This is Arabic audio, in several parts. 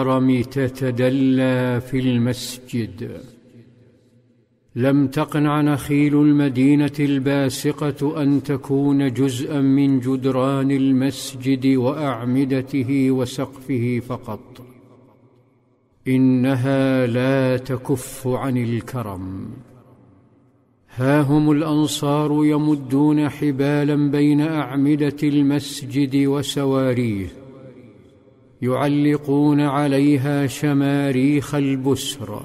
الكرم تتدلى في المسجد. لم تقنع نخيل المدينة الباسقة أن تكون جزءا من جدران المسجد وأعمدته وسقفه فقط، إنها لا تكف عن الكرم. ها هم الأنصار يمدون حبالا بين أعمدة المسجد وسواريه، يعلقون عليها شماريخ البسر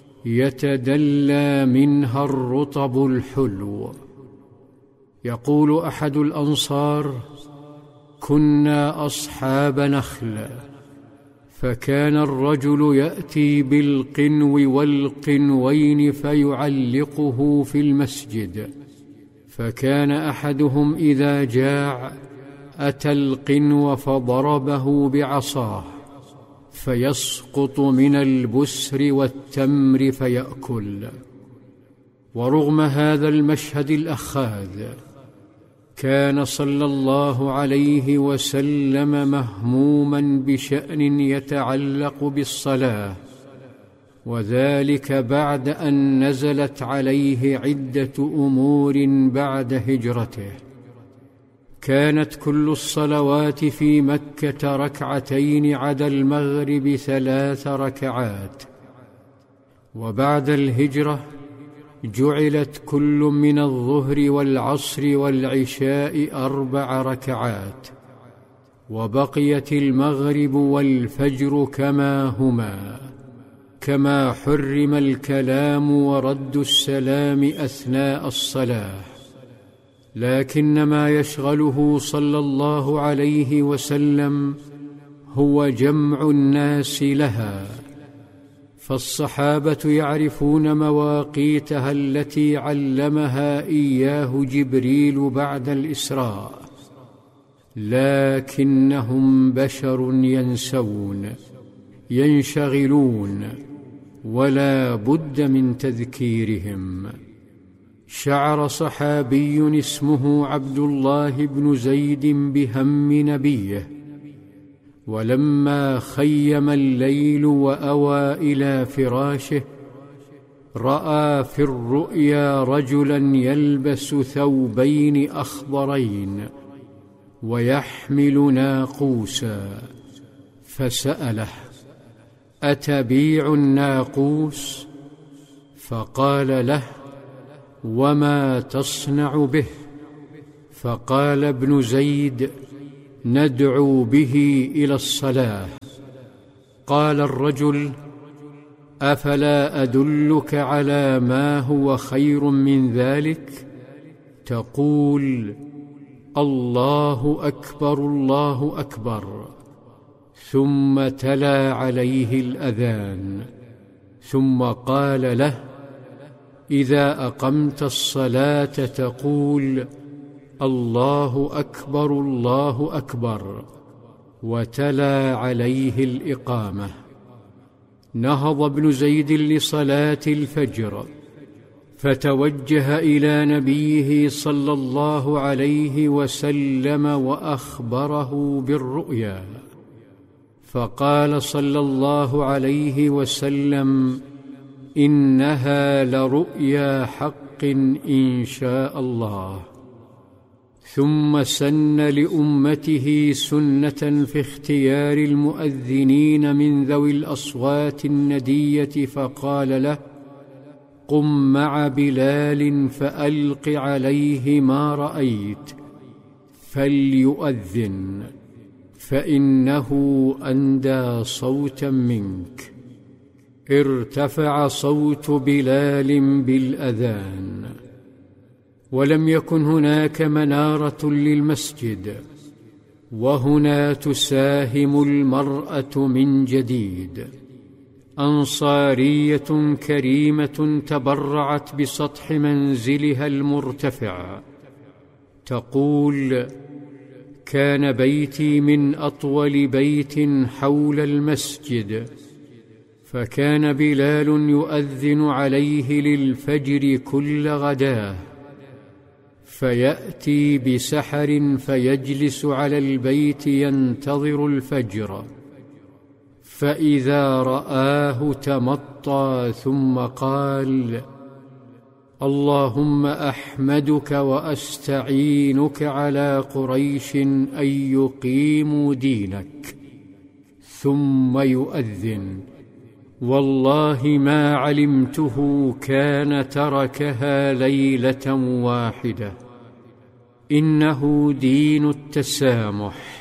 يتدلى منها الرطب الحلو. يقول أحد الأنصار: كنا أصحاب نخل، فكان الرجل يأتي بالقنو والقنوين فيعلقه في المسجد، فكان أحدهم إذا جاع أتى القنو فضربه بعصاه فيسقط من البسر والتمر فيأكل. ورغم هذا المشهد الأخاذ، كان صلى الله عليه وسلم مهموما بشأن يتعلق بالصلاة، وذلك بعد أن نزلت عليه عدة أمور بعد هجرته. كانت كل الصلوات في مكة ركعتين عدا المغرب 3 ركعات، وبعد الهجرة جعلت كل من الظهر والعصر والعشاء 4 ركعات، وبقيت المغرب والفجر كما هما، كما حرم الكلام ورد السلام أثناء الصلاة. لكن ما يشغله صلى الله عليه وسلم هو جمع الناس لها، فالصحابة يعرفون مواقيتها التي علمها إياه جبريل بعد الإسراء، لكنهم بشر ينسون ينشغلون، ولا بد من تذكيرهم. شعر صحابي اسمه عبد الله بن زيد بهم نبيه، ولما خيم الليل وأوى إلى فراشه رأى في الرؤيا رجلا يلبس ثوبين أخضرين ويحمل ناقوسا، فسأله: أتبيع الناقوس؟ فقال له: وما تصنع به؟ فقال ابن زيد: ندعو به إلى الصلاة. قال الرجل: أفلا أدلك على ما هو خير من ذلك؟ تقول: الله أكبر الله أكبر، ثم تلا عليه الأذان، ثم قال له: إذا أقمت الصلاة تقول: الله أكبر الله أكبر، وتلا عليه الإقامة. نهض ابن زيد لصلاة الفجر، فتوجه إلى نبيه صلى الله عليه وسلم وأخبره بالرؤيا، فقال صلى الله عليه وسلم: إنها لرؤيا حق إن شاء الله. ثم سن لأمته سنة في اختيار المؤذنين من ذوي الأصوات الندية، فقال له: قم مع بلال فألق عليه ما رأيت فليؤذن، فإنه أندى صوتا منك. ارتفع صوت بلال بالأذان، ولم يكن هناك منارة للمسجد، وهنا تساهم المرأة من جديد. أنصارية كريمة تبرعت بسطح منزلها المرتفع، تقول: كان بيتي من أطول بيت حول المسجد، فكان بلال يؤذن عليه للفجر كل غداه، فيأتي بسحر فيجلس على البيت ينتظر الفجر، فإذا رآه تمطى ثم قال: اللهم أحمدك وأستعينك على قريش أن يقيموا دينك. ثم يؤذن: والله ما علمته كان تركها ليلة واحدة. إنه دين التسامح.